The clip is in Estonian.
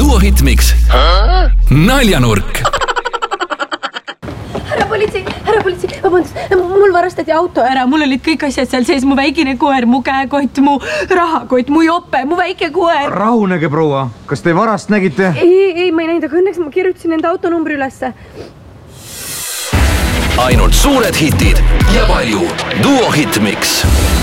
Duo Hitmix naljanurk. Härra politsei, vabandust, mul varastati auto ära, mul olid kõik asjad seal sees, mu väikene koer, mu käekott, mu rahakott, mu jope, mu väike koer. Rahunege, proua, kas te varast nägite? Ei, ma ei näinud, aga õnneks ma kirjutasin enda autonumbri ülesse. Ainult suured hitid ja palju Duo Hitmix.